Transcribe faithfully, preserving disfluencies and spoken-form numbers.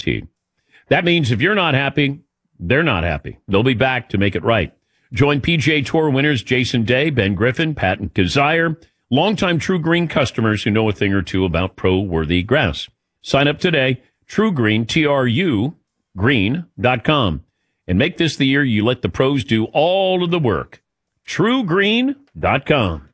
guaranteed. That means if you're not happy, they're not happy. They'll be back to make it right. Join P G A Tour winners Jason Day, Ben Griffin, Patton Kazire, longtime True Green customers who know a thing or two about pro-worthy grass. Sign up today, True Green, T R U, green dot com. And make this the year you let the pros do all of the work. true green dot com.